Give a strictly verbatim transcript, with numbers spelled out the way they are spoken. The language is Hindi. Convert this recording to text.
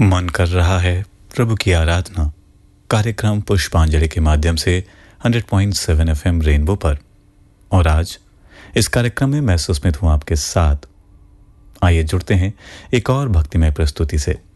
मन कर रहा है प्रभु की आराधना कार्यक्रम पुष्पांजलि के माध्यम से सौ पॉइंट सात एफएम रेनबो पर। और आज इस कार्यक्रम में मैं सुस्मित हूं आपके साथ। आइए जुड़ते हैं एक और भक्तिमय प्रस्तुति से।